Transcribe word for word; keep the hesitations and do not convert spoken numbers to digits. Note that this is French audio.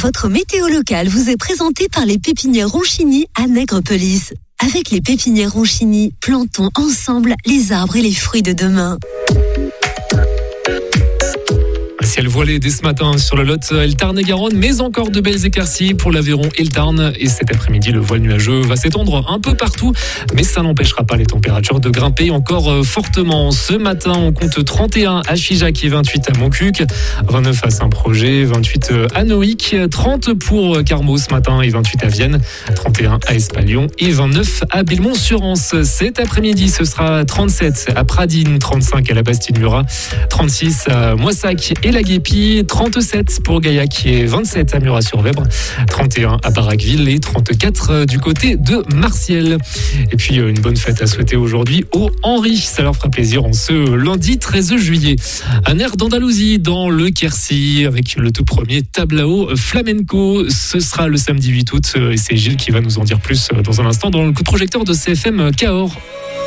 Votre météo locale vous est présentée par les pépinières Ronchini à Nègrepelisse. Avec les pépinières Ronchini, plantons ensemble les arbres et les fruits de demain. Ciel voilé dès ce matin sur le Lot, le Tarn et Garonne, mais encore de belles éclaircies pour l'Aveyron et le Tarn. Et cet après-midi, le voile nuageux va s'étendre un peu partout, mais ça n'empêchera pas les températures de grimper encore fortement. Ce matin, on compte trente et un à Figeac et vingt-huit à Montcuq, vingt-neuf à Saint-Projet, vingt-huit à Noïc, trente pour Carmaux ce matin et vingt-huit à Vienne, trente et un à Espalion et vingt-neuf à Belmont-sur-Anse. Cet après-midi, ce sera trente-sept à Pradines, trente-cinq à la Bastide-Murat, trente-six à Moissac et la Guépie, trente-sept pour Gaillac et vingt-sept à Murat-sur-Vèbre, trente et un à Baraqueville et trente-quatre du côté de Marciel. Et puis une bonne fête à souhaiter aujourd'hui aux Henri. Ça leur fera plaisir en ce lundi treize juillet. Un air d'Andalousie dans le Quercy avec le tout premier tablao flamenco. Ce sera le samedi huit août et c'est Gilles qui va nous en dire plus dans un instant dans le coup de projecteur de C F M Cahors.